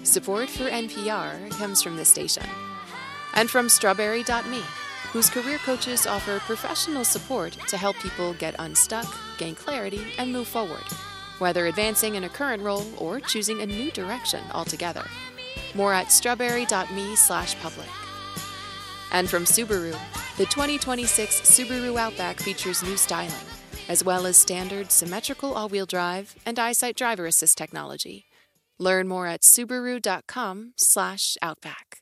Support for NPR comes from this station. And from Strawberry.me, whose career coaches offer professional support to help people get unstuck, gain clarity, and move forward, whether advancing in a current role or choosing a new direction altogether. More at strawberry.me/public. And from Subaru, the 2026 Subaru Outback features new styling, as well as standard symmetrical all-wheel drive and EyeSight driver assist technology. Learn more at subaru.com/outback.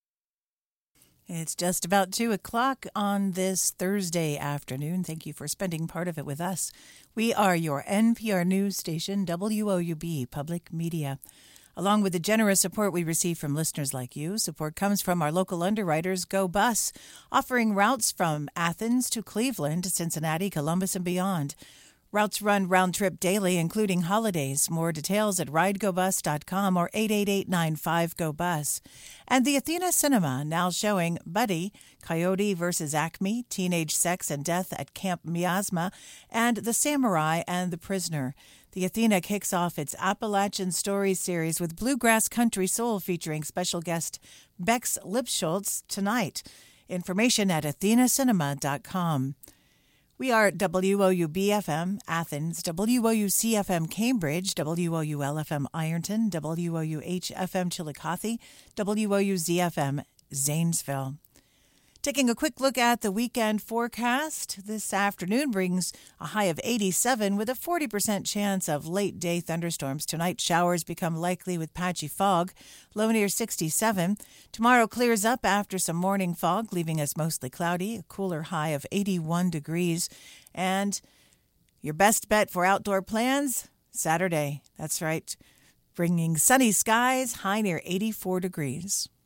It's just about 2 o'clock on this Thursday afternoon. Thank you for spending part of it with us. We are your NPR news station, WOUB Public Media. Along with the generous support we receive from listeners like you, support comes from our local underwriters, Go Bus, offering routes from Athens to Cleveland, Cincinnati, Columbus, and beyond. Routes run round-trip daily, including holidays. More details at ridegobus.com or 888-95-GO-BUS. And the Athena Cinema, now showing Buddy, Coyote vs. Acme, Teenage Sex and Death at Camp Miasma, and The Samurai and the Prisoner. The Athena kicks off its Appalachian Stories series with Bluegrass Country Soul featuring special guest Bex Lipschultz tonight. Information at athenacinema.com. We are WOUB-FM Athens, WOUC-FM Cambridge, WOUL-FM Ironton, WOUH-FM Chillicothe, WOUZ-FM Zanesville. Taking a quick look at the weekend forecast, this afternoon brings a high of 87 with a 40% chance of late-day thunderstorms. Tonight, showers become likely with patchy fog, low near 67. Tomorrow clears up after some morning fog, leaving us mostly cloudy, a cooler high of 81 degrees. And your best bet for outdoor plans, Saturday. That's right, bringing sunny skies, high near 84 degrees.